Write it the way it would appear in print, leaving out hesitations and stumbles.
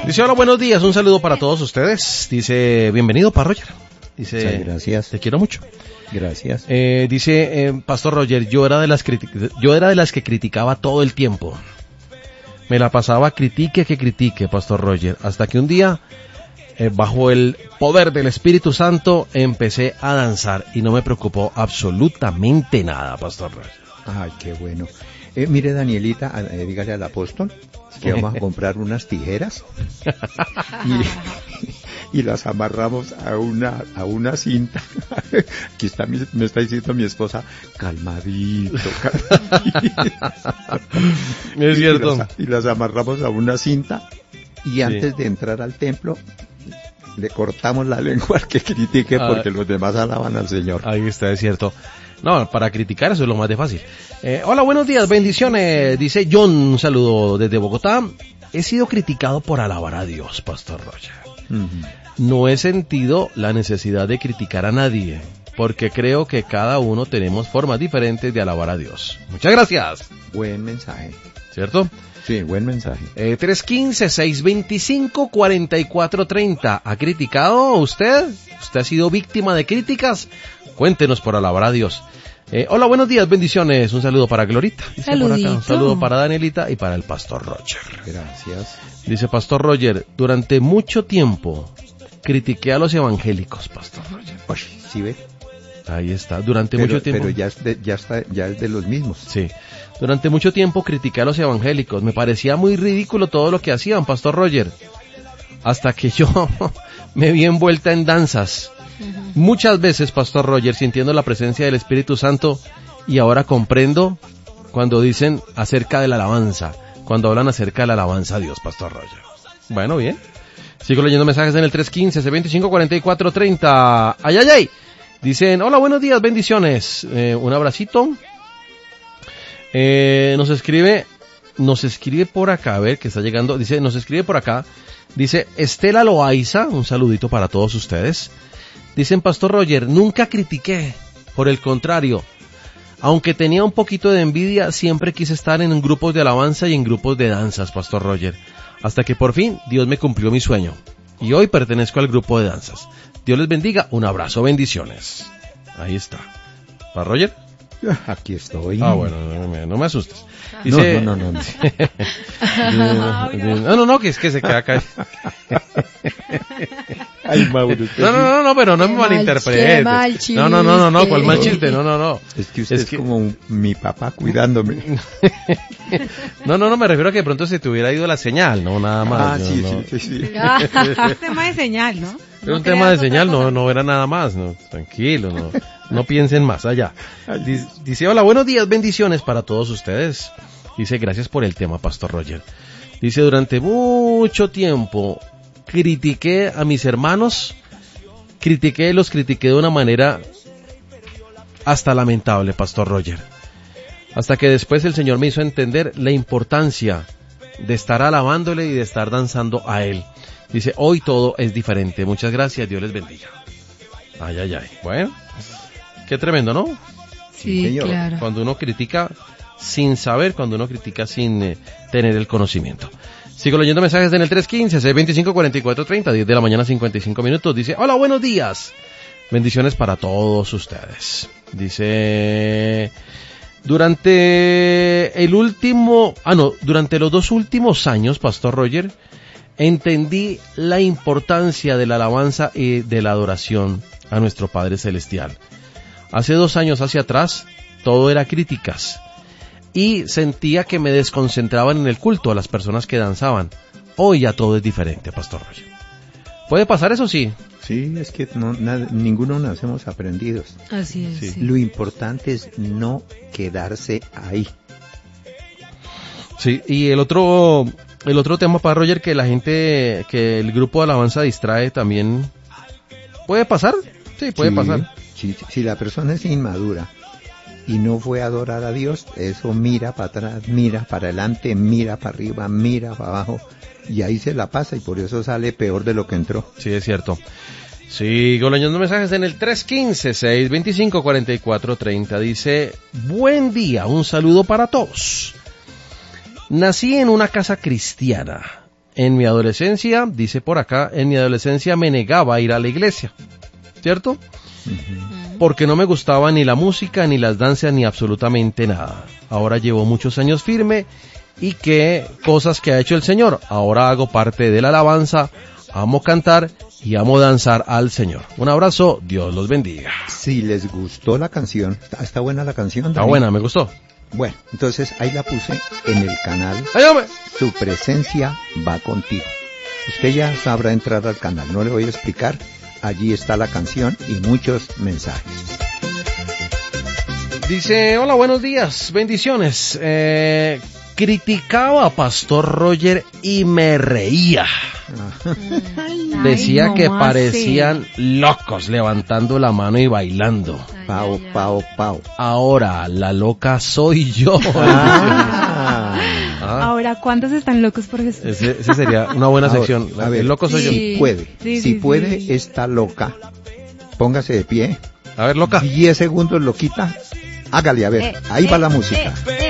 Dice, hola, buenos días, un saludo para todos ustedes. Dice, bienvenido, Pastor Roger. Dice, sí, gracias. Te quiero mucho. Gracias. Dice, Pastor Roger, yo era de las que criticaba todo el tiempo. Me la pasaba critique, Pastor Roger, hasta que un día, bajo el poder del Espíritu Santo, empecé a danzar y no me preocupó absolutamente nada, Pastor Roger. Ay, qué bueno. Mire, Danielita, dígale al apóstol que vamos a comprar unas tijeras y las amarramos a una cinta. Aquí está, me está diciendo mi esposa, calmadito. Es cierto. Y las amarramos a una cinta y antes de entrar al templo le cortamos la lengua al que critique porque los demás alaban al Señor. Ahí está, es cierto. No, para criticar eso es lo más de fácil. Hola, buenos días, bendiciones. Dice John, un saludo desde Bogotá. He sido criticado por alabar a Dios, Pastor Roger. No he sentido la necesidad de criticar a nadie, porque creo que cada uno tenemos formas diferentes de alabar a Dios. Muchas gracias. Buen mensaje. ¿Cierto? Sí, buen mensaje. 315-625-4430. ¿Ha criticado usted? ¿Usted ha sido víctima de críticas? Cuéntenos por alabar a Dios. Hola, buenos días, bendiciones. Un saludo para Glorita. Dice por acá, un saludo para Danielita y para el Pastor Roger. Gracias. Dice Pastor Roger, durante mucho tiempo critiqué a los evangélicos, Pastor Roger. Oye, ¿sí ve? Ahí está, durante mucho tiempo. Pero ya es de los mismos. Sí. Durante mucho tiempo critiqué a los evangélicos. Me parecía muy ridículo todo lo que hacían, Pastor Roger. Hasta que yo me vi envuelta en danzas. Muchas veces, Pastor Roger, sintiendo la presencia del Espíritu Santo, y ahora comprendo cuando dicen acerca de la alabanza, cuando hablan acerca de la alabanza a Dios, Pastor Roger. Bueno, bien. Sigo leyendo mensajes en el 315-625-4430. ¡Ay, ay, ay! Dicen, hola, buenos días, bendiciones. Un abracito. Nos escribe por acá, a ver, que está llegando. Dice, nos escribe por acá. Dice, Estela Loaiza, un saludito para todos ustedes. Dicen, Pastor Roger, nunca critiqué, por el contrario, aunque tenía un poquito de envidia, siempre quise estar en grupos de alabanza y en grupos de danzas, Pastor Roger, hasta que por fin Dios me cumplió mi sueño, y hoy pertenezco al grupo de danzas. Dios les bendiga, un abrazo, bendiciones. Ahí está. ¿Para Roger? Aquí estoy. Ah, bueno, no me asustes. Dice, no. No, que es que se queda acá. Ay, Mauro. No, pero no me malinterprete. No, ¿cuál mal chiste? No. Es que usted es como mi papá cuidándome. No, me refiero a que de pronto se te hubiera ido la señal, no, nada más. Sí. Un tema de señal, ¿no? Es un tema de señal, no era nada más, no, tranquilo, no piensen más allá. Dice, hola, buenos días, bendiciones para todos ustedes. Dice, gracias por el tema, Pastor Roger. Dice, durante mucho tiempo critiqué a mis hermanos, los critiqué de una manera hasta lamentable, Pastor Roger. Hasta que después el Señor me hizo entender la importancia de estar alabándole y de estar danzando a Él. Dice, hoy todo es diferente. Muchas gracias, Dios les bendiga. Ay. Bueno, qué tremendo, ¿no? Sí, señor. Claro. Cuando uno critica sin saber, cuando uno critica sin tener el conocimiento. Sigo leyendo mensajes en el 315-625-4430, 10 de la mañana, 55 minutos. Dice, hola, buenos días. Bendiciones para todos ustedes. Dice, durante los 2 últimos años, Pastor Roger, entendí la importancia de la alabanza y de la adoración a nuestro Padre Celestial. Hace 2 años hacia atrás, todo era críticas. Y sentía que me desconcentraban en el culto a las personas que danzaban. Hoy ya todo es diferente, Pastor Roger. ¿Puede pasar eso? Sí. Sí, es que ninguno nacemos aprendidos. Así es. Sí. Sí. Lo importante es no quedarse ahí. Sí, y el otro tema, para Roger, que la gente, que el grupo de alabanza distrae también. ¿Puede pasar? Sí, puede pasar. Si la persona es inmadura y no fue a adorar a Dios, eso mira para atrás, mira para adelante, mira para arriba, mira para abajo, y ahí se la pasa y por eso sale peor de lo que entró. Sí, es cierto. Sigo leyendo mensajes en el 315-625-4430. Dice, buen día, un saludo para todos. Nací en una casa cristiana. en mi adolescencia, dice por acá, en mi adolescencia me negaba a ir a la iglesia, ¿cierto? Porque no me gustaba ni la música, ni las danzas, ni absolutamente nada. Ahora llevo muchos años firme y qué cosas que ha hecho el Señor. Ahora hago parte de la alabanza, amo cantar y amo danzar al Señor. Un abrazo, Dios los bendiga. Si les gustó la canción, está buena la canción, Dani. Está buena, me gustó. Bueno, entonces ahí la puse en el canal. ¡Ay, hombre! Su presencia va contigo. Usted ya sabrá entrar al canal, no le voy a explicar. Allí está la canción y muchos mensajes. Dice, hola, buenos días, bendiciones. Criticaba a Pastor Roger y me reía. Decía que parecían locos levantando la mano y bailando. Pau, pau, pau. Ahora la loca soy yo. Ahora, ¿cuántos están locos por Jesús? Ese sería una buena sección. A ver, el loco soy yo. Si puede, si puede, está loca. Póngase de pie. A ver, loca. 10 segundos, loquita. Hágale, a ver. Ahí va la música.